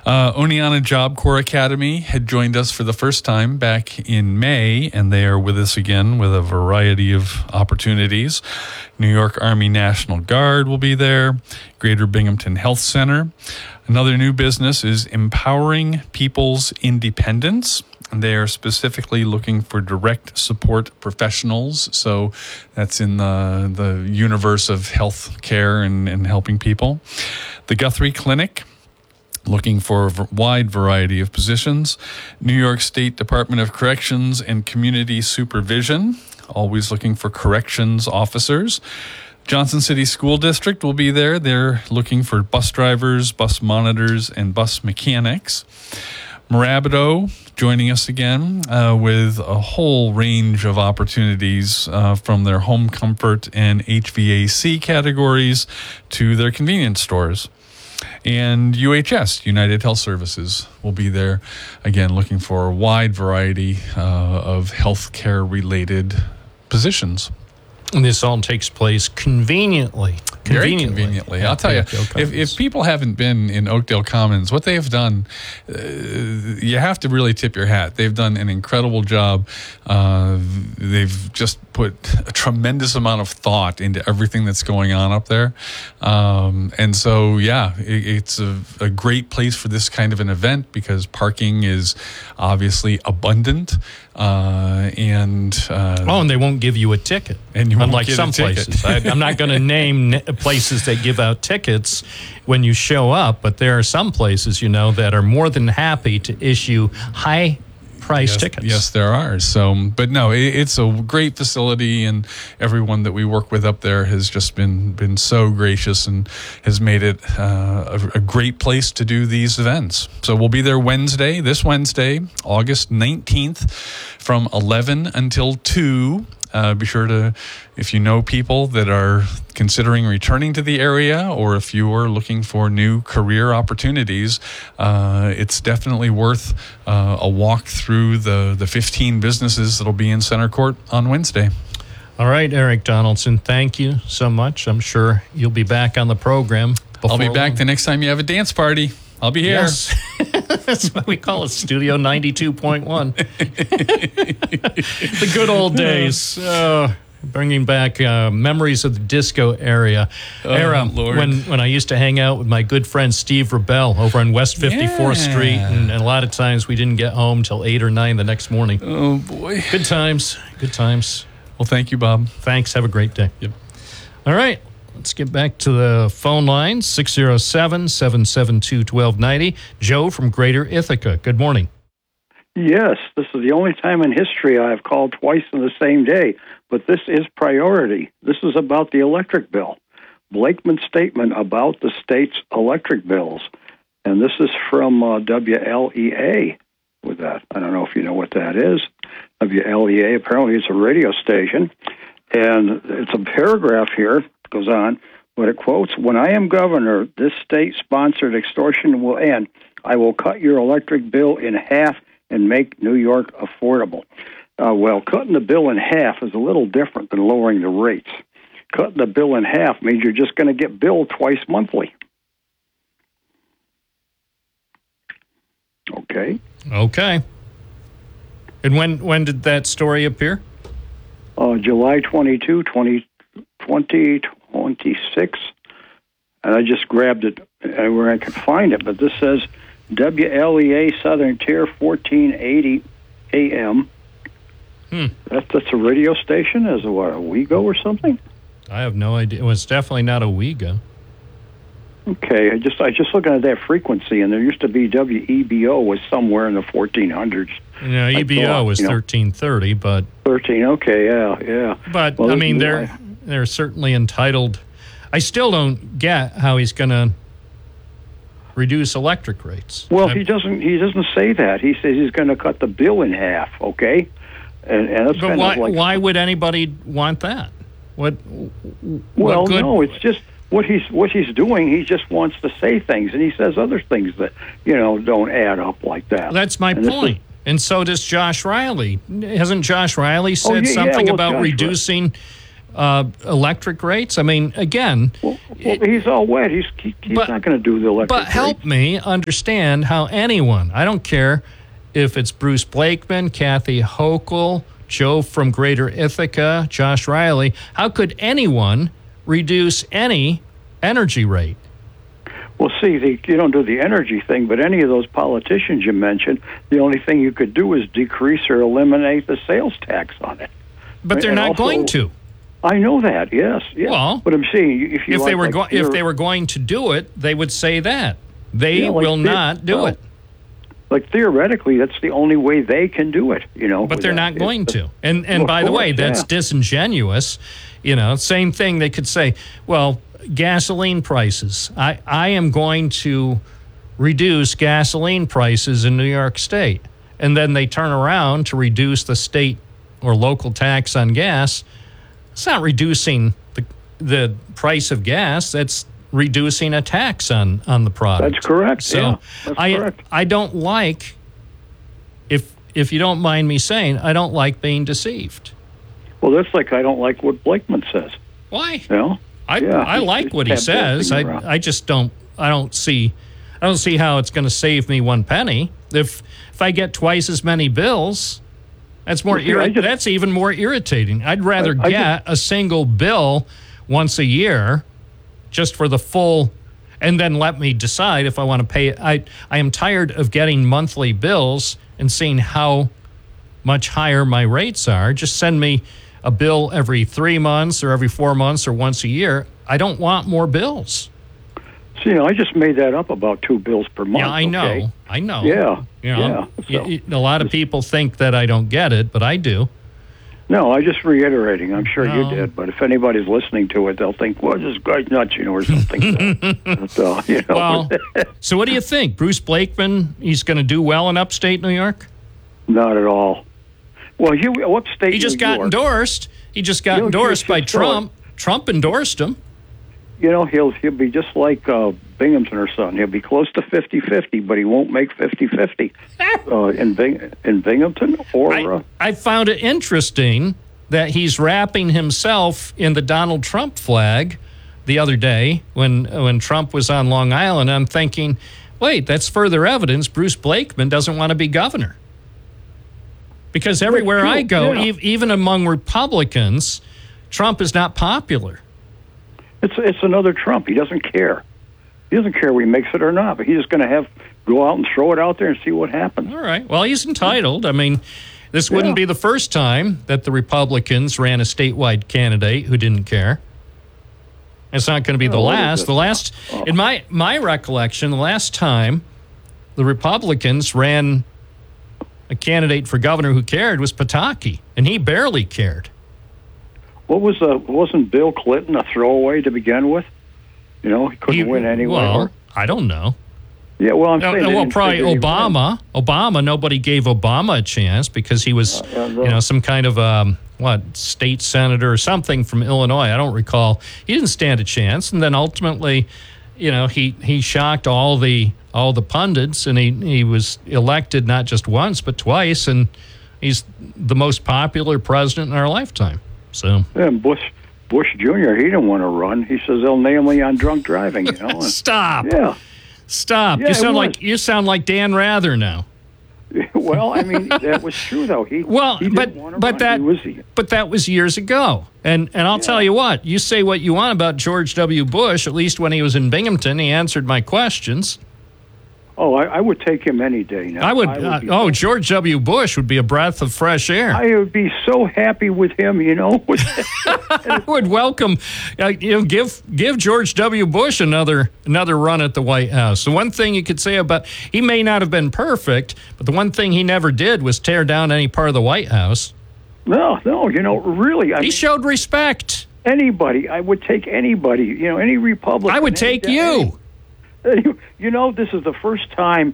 Oneonta Job Corps Academy had joined us for the first time back in May, and they are with us again with a variety of opportunities. New York Army National Guard will be there, Greater Binghamton Health Center. Another new business is Empowering People's Independence. And they are specifically looking for direct support professionals. So that's in the universe of health care and helping people. The Guthrie Clinic, looking for a wide variety of positions. New York State Department of Corrections and Community Supervision, always looking for corrections officers. Johnson City School District will be there. They're looking for bus drivers, bus monitors, and bus mechanics. Mirabito joining us again with a whole range of opportunities from their home comfort and HVAC categories to their convenience stores. And UHS, United Health Services, will be there again looking for a wide variety of healthcare-related positions. And this all takes place conveniently. Very conveniently. I'll tell you, if people haven't been in Oakdale Commons, what they have done, you have to really tip your hat. They've done an incredible job. They've just put a tremendous amount of thought into everything that's going on up there. And so, it's a great place for this kind of an event because parking is obviously abundant. And they won't give you a ticket. And you unlike some places. I'm not going to name places that give out tickets when you show up, but there are some places, that are more than happy to issue high-price tickets. Yes, there are. So, but no, it's a great facility, and everyone that we work with up there has just been so gracious and has made it a great place to do these events. So we'll be there this Wednesday, August 19th, from 11 until 2. Be sure to, if you know people that are considering returning to the area or if you are looking for new career opportunities, it's definitely worth a walk through the 15 businesses that'll be in Center Court on Wednesday. All right, Eric Donaldson, thank you so much. I'm sure you'll be back on the program. I'll be back the next time you have a dance party. I'll be here. Yes. That's what we call it, Studio 92.1. The good old days. Bringing back memories of the disco era. Lord. When I used to hang out with my good friend Steve Rebell over on West 54th Street, and a lot of times we didn't get home till 8 or 9 the next morning. Oh, boy. Good times. Well, thank you, Bob. Thanks. Have a great day. Yep. All right. Let's get back to the phone line, 607-772-1290. Joe from Greater Ithaca. Good morning. Yes, this is the only time in history I've called twice in the same day, but this is priority. This is about the electric bill. Blakeman's statement about the state's electric bills. And this is from WLEA with that. I don't know if you know what that is. WLEA, apparently it's a radio station. And it's a paragraph here. Goes on, but it quotes, "When I am governor, this state-sponsored extortion will end. I will cut your electric bill in half and make New York affordable." Well, cutting the bill in half is a little different than lowering the rates. Cutting the bill in half means you're just going to get billed twice monthly. Okay. And when did that story appear? July 22, 2026, and I just grabbed it where I could find it, but this says WLEA Southern Tier 1480 AM. That's a radio station? Is it what, a WEGO or something? I have no idea. It was definitely not a WEGO. Okay, I just looking at that frequency, and there used to be WEBO was somewhere in the 1400s. EBO was 1330, but 13. Okay, yeah. But well, I mean, they're certainly entitled. I still don't get how he's going to reduce electric rates. Well, he doesn't say that. He says he's going to cut the bill in half. Okay, and that's but why would anybody want that? No, it's just. What he's doing, he just wants to say things, and he says other things that, don't add up like that. That's my point. And so does Josh Riley. Hasn't Josh Riley said something about reducing electric rates? I mean, again... Well, he's all wet. He's not going to do the electric But help rates. me understand how anyone, I don't care if it's Bruce Blakeman, Kathy Hochul, Joe from Greater Ithaca, Josh Riley, how could anyone reduce any energy rate? Well, see, you don't do the energy thing, but any of those politicians you mentioned, the only thing you could do is decrease or eliminate the sales tax on it. But they're not going to. I know that. Yes. Well, but I'm saying if they were going to do it, they would say that they will not do it. Like theoretically, that's the only way they can do it. But they're not going to. And by the way, that's disingenuous. Same thing. They could say, well, gasoline prices. I am going to reduce gasoline prices in New York State, and then they turn around to reduce the state or local tax on gas. It's not reducing the price of gas. That's reducing a tax on the product. That's correct. So that's correct. I don't like, if you don't mind me saying, I don't like being deceived. Well, that's like I don't like what Blakeman says. Why? I like what he says. I just don't. I don't see how it's going to save me one penny. If I get twice as many bills, that's more. That's even more irritating. I'd rather get a single bill once a year, just for the full, and then let me decide if I want to pay it. I am tired of getting monthly bills and seeing how much higher my rates are. Just send me a bill every 3 months or every 4 months or once a year. I don't want more bills. See, I just made that up about 2 bills per month. Yeah, I know. Okay? I know. Yeah. A lot of people think that I don't get it, but I do. No, I'm just reiterating. I'm sure you did, but if anybody's listening to it, they'll think, well, this guy's nuts, or something. Well, so what do you think? Bruce Blakeman, he's going to do well in upstate New York? Not at all. Well, upstate he just New got York, endorsed. He just got endorsed by Trump. Trump endorsed him. He'll be just like Binghamton or something. He'll be close to 50-50, but he won't make 50-50 in Binghamton or. I found it interesting that he's wrapping himself in the Donald Trump flag the other day when Trump was on Long Island. I'm thinking, wait, that's further evidence Bruce Blakeman doesn't want to be governor. Because everywhere I go, even among Republicans, Trump is not popular. It's another Trump. He doesn't care. He doesn't care whether he makes it or not, but he's just going to go out and throw it out there and see what happens. All right. Well, he's entitled. I mean, this wouldn't be the first time that the Republicans ran a statewide candidate who didn't care. It's not going to be the last. In my recollection, the last time the Republicans ran a candidate for governor who cared was Pataki, and he barely cared. Wasn't Bill Clinton a throwaway to begin with? He couldn't win anyway. Well, I don't know. Yeah, well, I'm saying. Well, probably Obama. Obama, nobody gave Obama a chance because he was, some kind of state senator or something from Illinois. I don't recall. He didn't stand a chance, and then ultimately, he shocked all the pundits, and he was elected not just once but twice, and he's the most popular president in our lifetime. So Bush Jr. He didn't want to run. He says they'll nail me on drunk driving. Stop. Yeah. Stop. Yeah, you sound like Dan Rather now. Well, I mean that was true though. But that was years ago. And I'll tell you what. You say what you want about George W. Bush. At least when he was in Binghamton, he answered my questions. Oh, I would take him any day now. George W. Bush would be a breath of fresh air. I would be so happy with him, I would welcome, give George W. Bush another run at the White House. The one thing you could say about, he may not have been perfect, but the one thing he never did was tear down any part of the White House. No, really. He showed respect. Anybody, I would take anybody, any Republican. I would take you. This is the first time.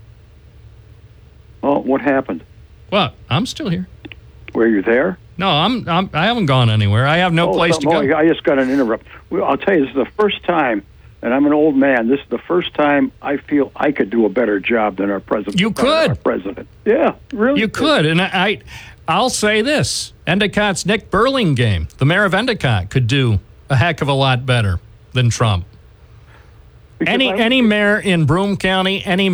Oh, what happened? What? I'm still here. Were you there? No, I haven't gone anywhere. I have no place to go. I just got an interrupt. Well, I'll tell you, this is the first time, and I'm an old man. This is the first time I feel I could do a better job than our president. You could. Our president. Yeah, really. You could. And I'll say this. Endicott's Nick Burlingame, the mayor of Endicott, could do a heck of a lot better than Trump. Any mayor in Broome County, any